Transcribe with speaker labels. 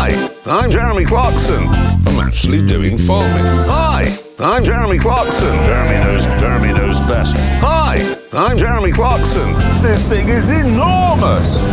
Speaker 1: Hi, I'm Jeremy Clarkson. I'm actually doing farming. Hi, I'm Jeremy Clarkson.
Speaker 2: Jeremy knows best.
Speaker 1: Hi, I'm Jeremy Clarkson.
Speaker 2: This thing is enormous.